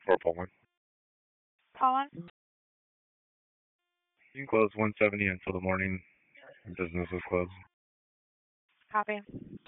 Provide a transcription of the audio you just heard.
for Poland. Poland? You can close 170 until the morning. Business is closed. Copy.